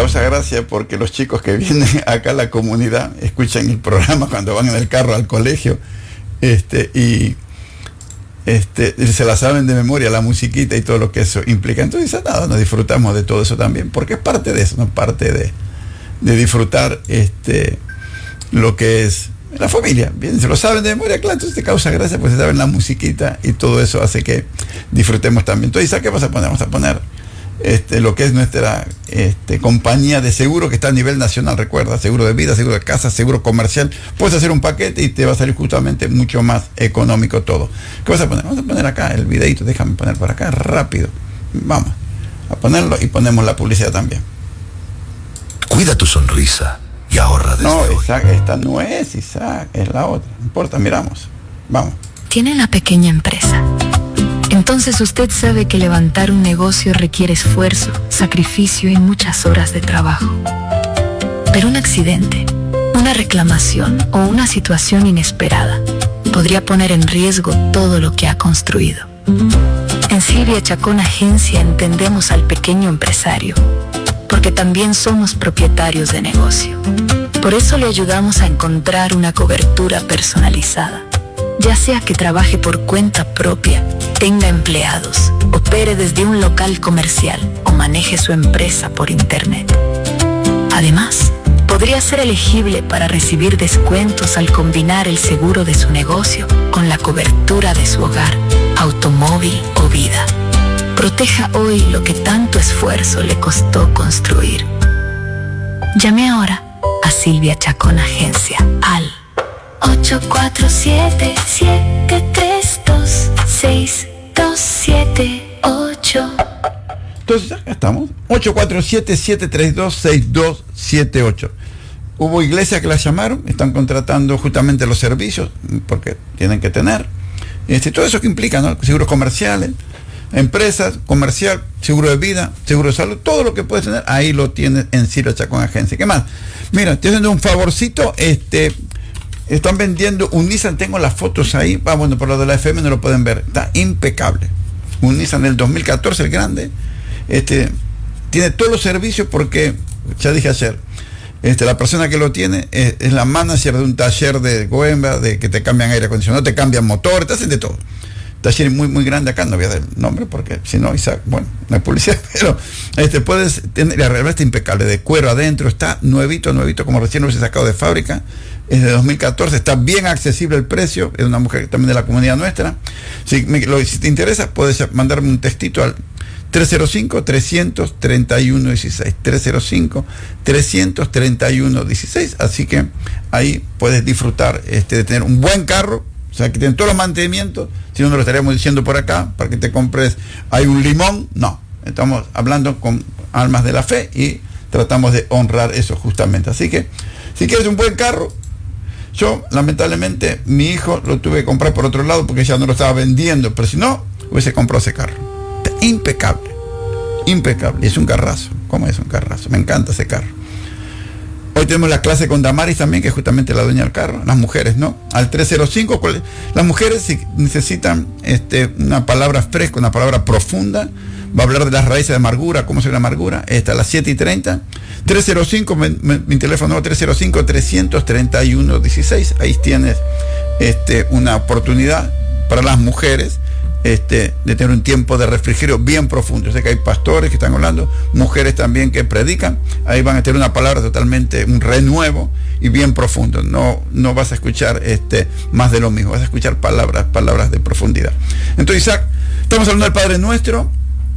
causa gracia porque los chicos que vienen acá a la comunidad escuchan el programa cuando van en el carro al colegio, y se la saben de memoria, la musiquita y todo lo que eso implica. Entonces, nada, nos disfrutamos de todo eso también, porque es parte de eso, ¿no? Parte de disfrutar lo que es la familia. Bien, se lo saben de memoria, claro, entonces te causa gracia, pues se saben la musiquita y todo eso hace que disfrutemos también. Entonces, ¿qué vas a poner? Vamos a poner lo que es nuestra compañía de seguro que está a nivel nacional, recuerda, seguro de vida, seguro de casa, seguro comercial. Puedes hacer un paquete y te va a salir justamente mucho más económico todo. ¿Qué vas a poner? Vamos a poner acá el videito, déjame poner por acá rápido. Vamos a ponerlo y ponemos la publicidad también. Cuida tu sonrisa y ahorra desde hoy. No, Isaac, esta no es Isaac, es la otra. No importa, miramos. Vamos. Tiene una pequeña empresa. Entonces usted sabe que levantar un negocio requiere esfuerzo, sacrificio y muchas horas de trabajo. Pero un accidente, una reclamación o una situación inesperada podría poner en riesgo todo lo que ha construido. En Silvia Chacón Agencia entendemos al pequeño empresario, porque también somos propietarios de negocio. Por eso le ayudamos a encontrar una cobertura personalizada. Ya sea que trabaje por cuenta propia, tenga empleados, opere desde un local comercial o maneje su empresa por internet. Además, podría ser elegible para recibir descuentos al combinar el seguro de su negocio con la cobertura de su hogar, automóvil o vida. Proteja hoy lo que tanto esfuerzo le costó construir. Llame ahora a Silvia Chacón Agencia al 847-732-6278. Entonces acá estamos, 847-732-6278. Hubo iglesias que las llamaron, están contratando justamente los servicios, porque tienen que tener. Todo eso que implica, ¿no? Seguros comerciales, empresas, comercial, seguro de vida, seguro de salud, todo lo que puedes tener, ahí lo tienes en Silvia Chacón Agencia. ¿Qué más? Mira, estoy haciendo un favorcito, están vendiendo un Nissan, tengo las fotos ahí, bueno, por lo de la FM no lo pueden ver, está impecable. Un Nissan del 2014, el grande, tiene todos los servicios porque, ya dije ayer, la persona que lo tiene es la manager de un taller de Goemba, de que te cambian aire acondicionado, te cambian motor, te hacen de todo. Taller muy muy grande acá, no voy a dar el nombre porque si no, Isaac, bueno, no hay publicidad, pero puedes tener, la realidad está impecable, de cuero adentro, está nuevito, como recién lo hubiese sacado de fábrica, es de 2014, está bien accesible el precio, es una mujer también de la comunidad nuestra. Si te interesa, puedes mandarme un textito al 305-331-16, 305-331-16, así que ahí puedes disfrutar de tener un buen carro, o sea, que tienen todos los mantenimientos, si no lo estaríamos diciendo por acá, para que te compres, hay un limón, no, estamos hablando con almas de la fe y tratamos de honrar eso justamente. Así que, si quieres un buen carro, yo, lamentablemente, mi hijo lo tuve que comprar por otro lado porque ya no lo estaba vendiendo, pero si no, hubiese comprado ese carro. Está impecable, impecable, y es un carrazo. ¿Cómo es un carrazo? Me encanta ese carro. Hoy tenemos la clase con Damaris también, que es justamente la dueña del carro, las mujeres, ¿no? Al 305, las mujeres si necesitan una palabra fresca, una palabra profunda, va a hablar de las raíces de amargura, cómo se ve la amargura, a las 7:30, 305, mi teléfono 305-331-16, ahí tienes una oportunidad para las mujeres, de tener un tiempo de refrigerio bien profundo. Yo sé que hay pastores que están hablando, mujeres también que predican, ahí van a tener una palabra totalmente, un renuevo y bien profundo. No vas a escuchar más de lo mismo, vas a escuchar palabras de profundidad. Entonces, Isaac, estamos hablando del Padre Nuestro,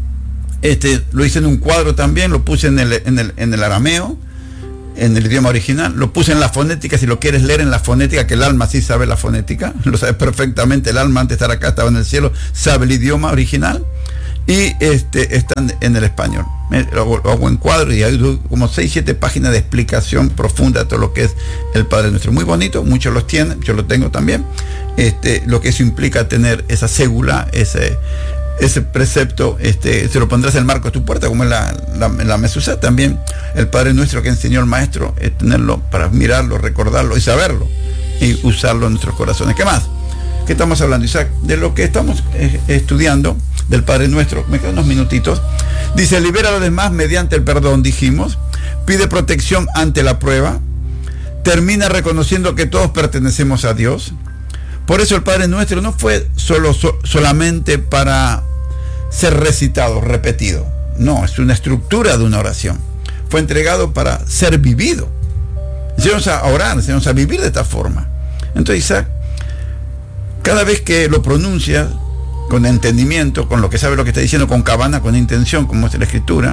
lo hice en un cuadro también, lo puse en el arameo, en el idioma original, lo puse en la fonética, si lo quieres leer en la fonética, que el alma sí sabe la fonética, lo sabe perfectamente, el alma antes de estar acá estaba en el cielo, sabe el idioma original, y están en el español. Lo hago en cuadro y hay como 6-7 páginas de explicación profunda de todo lo que es el Padre Nuestro. Muy bonito, muchos los tienen, yo lo tengo también, lo que eso implica tener esa ségula, ese precepto, se lo pondrás en el marco de tu puerta, como en la mesuzá también. El Padre Nuestro que enseñó el Maestro es tenerlo para mirarlo, recordarlo y saberlo y usarlo en nuestros corazones. ¿Qué más? ¿Qué estamos hablando, Isaac? De lo que estamos estudiando del Padre Nuestro. Me quedan unos minutitos. Dice, libera a los demás mediante el perdón, dijimos, pide protección ante la prueba, termina reconociendo que todos pertenecemos a Dios. Por eso el Padre Nuestro no fue solamente para ser recitado, repetido. No, es una estructura de una oración. Fue entregado para ser vivido. Enseñamos a orar, enseñamos a vivir de esta forma. Entonces Isaac, cada vez que lo pronuncia con entendimiento, con lo que sabe lo que está diciendo, con cabana, con intención, como es la Escritura,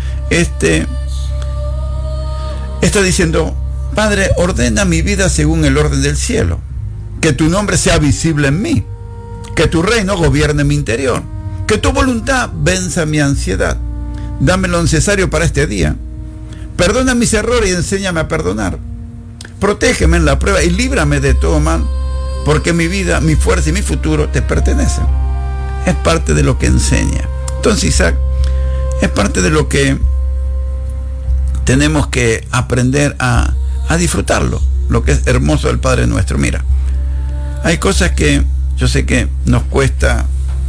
está diciendo: Padre, ordena mi vida según el orden del cielo, que tu nombre sea visible en mí, que tu reino gobierne mi interior, que tu voluntad venza mi ansiedad, dame lo necesario para este día, perdona mis errores y enséñame a perdonar, protégeme en la prueba y líbrame de todo mal, porque mi vida, mi fuerza y mi futuro te pertenecen. Es parte de lo que enseña. Entonces Isaac es parte de lo que tenemos que aprender a disfrutarlo, lo que es hermoso del Padre Nuestro. Mira, hay cosas que yo sé que nos cuesta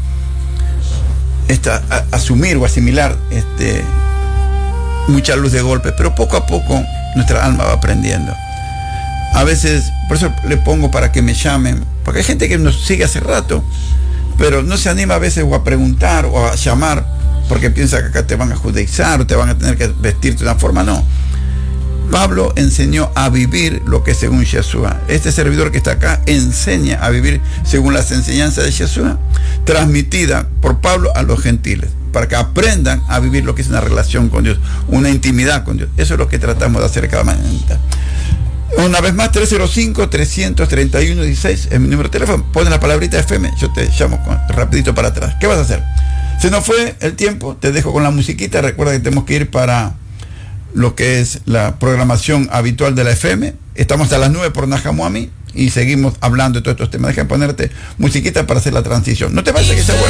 asumir o asimilar mucha luz de golpe, pero poco a poco nuestra alma va aprendiendo. A veces, por eso le pongo para que me llamen, porque hay gente que nos sigue hace rato, pero no se anima a veces o a preguntar o a llamar porque piensa que acá te van a judaizar o te van a tener que vestirte de una forma. No. Pablo enseñó a vivir lo que es según Yeshua. Este servidor que está acá enseña a vivir según las enseñanzas de Yeshua, transmitida por Pablo a los gentiles, para que aprendan a vivir lo que es una relación con Dios, una intimidad con Dios. Eso es lo que tratamos de hacer cada mañana. Una vez más, 305-331-16 es mi número de teléfono. Ponen la palabrita FM, yo te llamo rapidito para atrás. ¿Qué vas a hacer? Se nos fue el tiempo, te dejo con la musiquita. Recuerda que tenemos que ir para lo que es la programación habitual de la FM. Estamos hasta las 9 por Najamuami y seguimos hablando de todos estos temas. Deja de ponerte musiquita para hacer la transición. ¿No te parece que sea bueno?